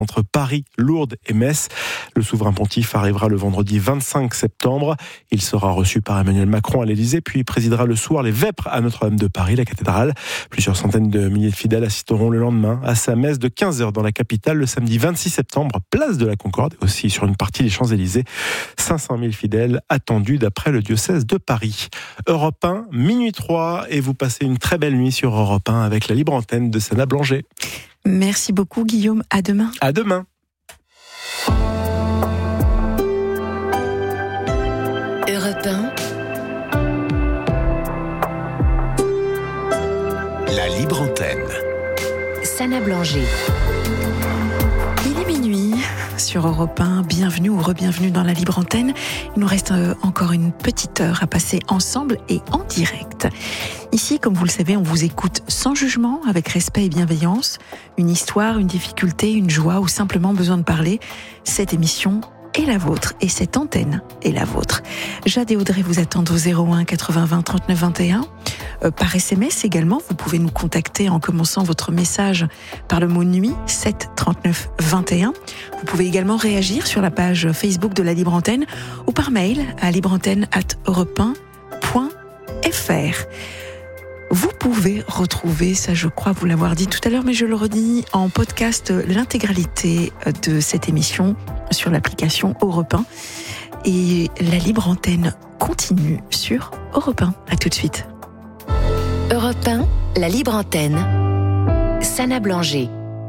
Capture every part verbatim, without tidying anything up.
entre Paris, Lourdes et Metz. Le souverain pontife arrivera le vendredi vingt-cinq septembre. Il sera reçu par Emmanuel Macron à l'Élysée, puis présidera le soir les Vêpres à Notre-Dame de Paris, la cathédrale. Plusieurs centaines de milliers de fidèles assisteront le lendemain à sa messe de quinze heures dans la capitale le samedi vingt-six septembre, place de la Concorde, et aussi sur une partie des Champs-Élysées. cinq cent mille fidèles attendus d'après le diocèse de Paris. Europe un, minuit trois, et vous passez une très belle nuit sur Europe un avec la libre antenne de Sana Blanger. Merci beaucoup Guillaume, à demain. À demain. Europe un. La libre antenne. Sana Blanger. Il est minuit sur Europe un. Bienvenue ou re-bienvenue dans la libre antenne. Il nous reste encore une petite heure à passer ensemble et en direct. Ici, comme vous le savez, on vous écoute sans jugement, avec respect et bienveillance. Une histoire, une difficulté, une joie ou simplement besoin de parler. Cette émission est la vôtre et cette antenne est la vôtre. Jade et Audrey vous attendent au zéro un quatre-vingts vingt trente-neuf vingt et un. Euh, par S M S également, vous pouvez nous contacter en commençant votre message par le mot nuit, sept trente-neuf vingt et un. Vous pouvez également réagir sur la page Facebook de la Libre Antenne ou par mail à libreantenne arobase europe un point f r. Vous pouvez retrouver, ça je crois vous l'avoir dit tout à l'heure, mais je le redis, en podcast l'intégralité de cette émission sur l'application Europe un. Et la libre antenne continue sur Europe un. À tout de suite. Europe un, la libre antenne. Sana Blanger.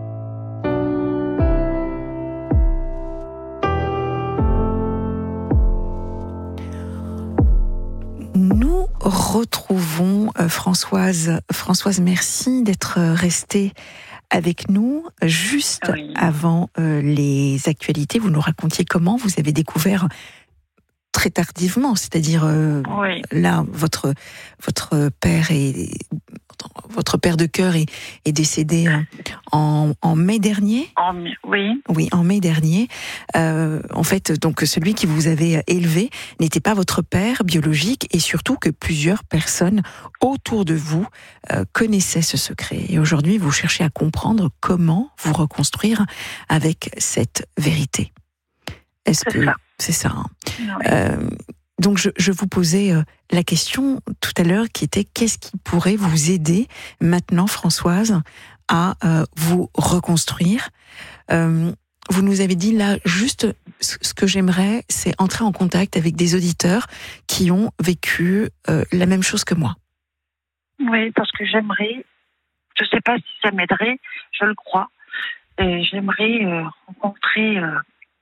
Nous retrouvons euh, Françoise. Françoise, merci d'être restée avec nous juste oui. avant euh, les actualités. Vous nous racontiez comment vous avez découvert très tardivement, c'est-à-dire euh, oui. là, votre votre père est votre père de cœur est, est décédé en, en mai dernier. En, oui. Oui, en mai dernier. Euh, en fait, donc celui qui vous avait élevé n'était pas votre père biologique, et surtout que plusieurs personnes autour de vous euh, connaissaient ce secret. Et aujourd'hui, vous cherchez à comprendre comment vous reconstruire avec cette vérité. Est-ce C'est que ça. c'est ça hein Oui. euh, Donc je, je vous posais euh, la question tout à l'heure qui était qu'est-ce qui pourrait vous aider maintenant, Françoise, à euh, vous reconstruire. Euh, vous nous avez dit là, juste ce, ce que j'aimerais, c'est entrer en contact avec des auditeurs qui ont vécu euh, la même chose que moi. Oui, parce que j'aimerais, je ne sais pas si ça m'aiderait, je le crois, et j'aimerais euh, rencontrer euh,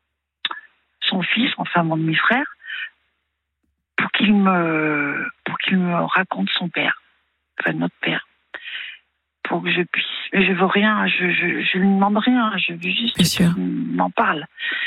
son fils, enfin mon demi-frère, pour qu'il me, pour qu'il me raconte son père, enfin notre père, pour que je puisse. Mais je veux rien, je, je, je lui demande rien, je veux juste Bien sûr. qu'il m'en parle.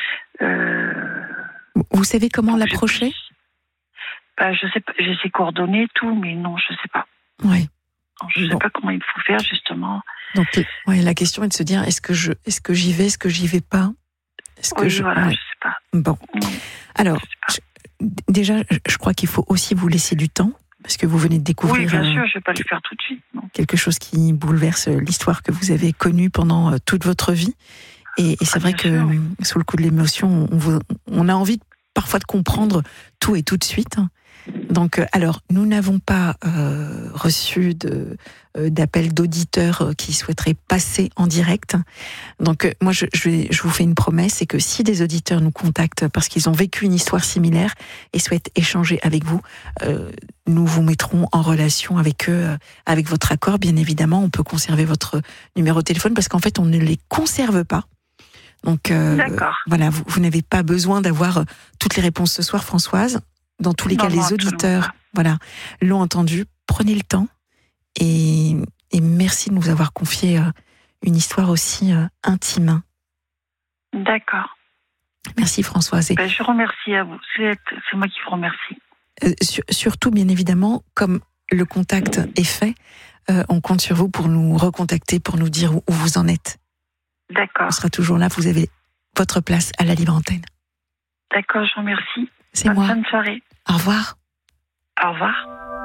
Euh, Vous savez comment pour que je l'approcher? puisse. Bah, je sais pas, j'ai ses coordonnées, tout, mais non, je sais pas. Oui. Je Bon. sais pas comment il faut faire justement. Donc, ouais, la question est de se dire est-ce que je, est-ce que j'y vais, est-ce que j'y vais pas? Est-ce que Oui, je, voilà, ouais. je sais pas. Bon. Mm. Alors, Je sais je- déjà, je crois qu'il faut aussi vous laisser du temps, parce que vous venez de Oui, découvrir bien euh, sûr, je vais pas le faire tout de suite. Non. quelque chose qui bouleverse l'histoire que vous avez connue pendant euh, toute votre vie. Et, et c'est Ah, vrai bien que sûr, oui. euh, sous le coup de l'émotion, on, vous- on a envie parfois de comprendre tout et tout de suite. Donc, euh, alors, nous n'avons pas euh, reçu de, euh, d'appel d'auditeurs euh, qui souhaiteraient passer en direct. Donc, euh, moi, je, je, vais- je vous fais une promesse, c'est que si des auditeurs nous contactent parce qu'ils ont vécu une histoire similaire et souhaitent échanger avec vous, euh, nous vous mettrons en relation avec eux, euh, avec votre accord. Bien évidemment, on peut conserver votre numéro de téléphone parce qu'en fait, on ne les conserve pas. Donc, euh, D'accord. voilà, vous, vous n'avez pas besoin d'avoir euh, toutes les réponses ce soir, Françoise. Dans tous les Non, cas, non, les absolument auditeurs, pas. voilà, l'ont entendu. Prenez le temps et, et merci de nous avoir confié euh, une histoire aussi euh, intime. D'accord. Merci Françoise. Et Ben, je remercie à vous. C'est, c'est moi qui vous remercie. euh, sur- surtout, bien évidemment, comme le contact est fait, euh, on compte sur vous pour nous recontacter, pour nous dire où, où vous en êtes. D'accord. On sera toujours là. Vous avez votre place à la libre antenne. D'accord, je vous remercie. C'est Bonne moi. fin de soirée. Au revoir. Au revoir.